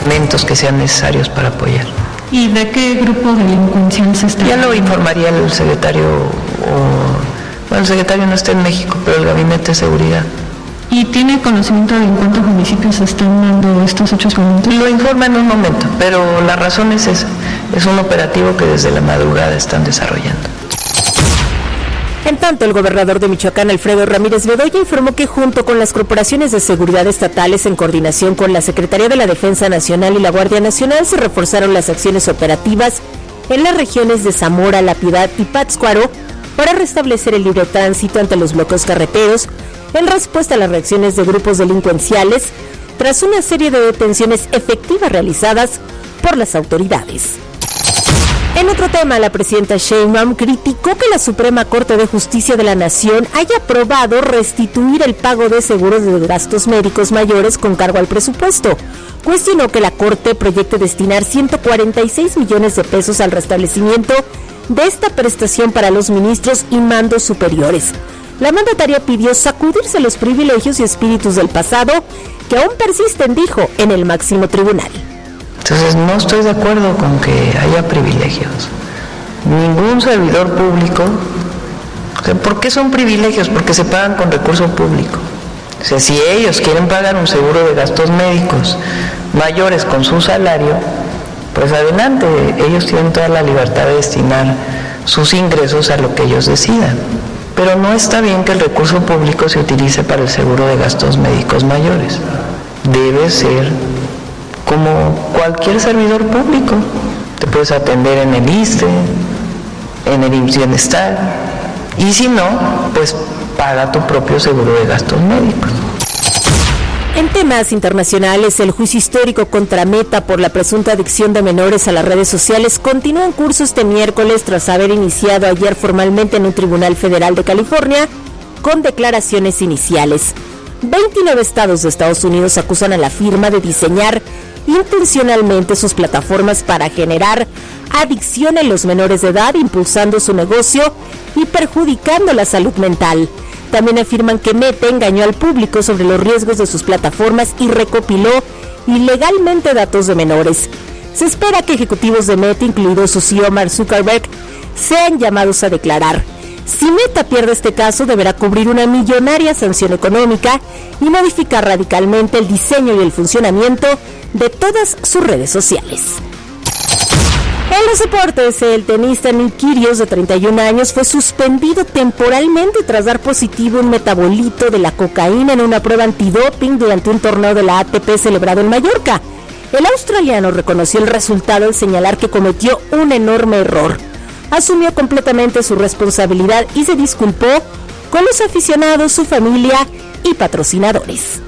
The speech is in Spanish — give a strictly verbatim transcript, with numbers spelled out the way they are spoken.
elementos que sean necesarios para apoyar. ¿Y de qué grupo delincuencial se está? Ya lo informaría el secretario, o, bueno, el secretario no está en México, pero el Gabinete de Seguridad. ¿Y tiene conocimiento de en cuántos municipios se están dando estos hechos violentos? Lo informa en un momento, pero la razón es esa. Es un operativo que desde la madrugada están desarrollando. En tanto, el gobernador de Michoacán, Alfredo Ramírez Bedoya, informó que junto con las corporaciones de seguridad estatales, en coordinación con la Secretaría de la Defensa Nacional y la Guardia Nacional, se reforzaron las acciones operativas en las regiones de Zamora, La Piedad y Pátzcuaro para restablecer el libre tránsito ante los bloqueos carreteros, en respuesta a las reacciones de grupos delincuenciales, tras una serie de detenciones efectivas realizadas por las autoridades. En otro tema, la presidenta Sheinbaum criticó que la Suprema Corte de Justicia de la Nación haya aprobado restituir el pago de seguros de gastos médicos mayores con cargo al presupuesto. Cuestionó que la Corte proyecte destinar ciento cuarenta y seis millones de pesos al restablecimiento de esta prestación para los ministros y mandos superiores. La mandataria pidió sacudirse los privilegios y espíritus del pasado que aún persisten, dijo, en el máximo tribunal. Entonces no estoy de acuerdo con que haya privilegios. Ningún servidor público, o sea, ¿por qué son privilegios? Porque se pagan con recurso público. O sea, si ellos quieren pagar un seguro de gastos médicos mayores con su salario, pues adelante, ellos tienen toda la libertad de destinar sus ingresos a lo que ellos decidan. Pero no está bien que el recurso público se utilice para el seguro de gastos médicos mayores. Debe ser como cualquier servidor público. Te puedes atender en el I S S S S te, en el I M S S Bienestar, y si no, pues paga tu propio seguro de gastos médicos. En temas internacionales, el juicio histórico contra Meta por la presunta adicción de menores a las redes sociales continúa en curso este miércoles tras haber iniciado ayer formalmente en un tribunal federal de California con declaraciones iniciales. veintinueve estados de Estados Unidos acusan a la firma de diseñar intencionalmente sus plataformas para generar adicción en los menores de edad, impulsando su negocio y perjudicando la salud mental. También afirman que Meta engañó al público sobre los riesgos de sus plataformas y recopiló ilegalmente datos de menores. Se espera que ejecutivos de Meta, incluido su C E O Mark Zuckerberg, sean llamados a declarar. Si Meta pierde este caso, deberá cubrir una millonaria sanción económica y modificar radicalmente el diseño y el funcionamiento de todas sus redes sociales. En los deportes, el tenista Nick Kyrgios, de treinta y un años, fue suspendido temporalmente tras dar positivo un metabolito de la cocaína en una prueba antidoping durante un torneo de la A T P celebrado en Mallorca. El australiano reconoció el resultado al señalar que cometió un enorme error. Asumió completamente su responsabilidad y se disculpó con los aficionados, su familia y patrocinadores.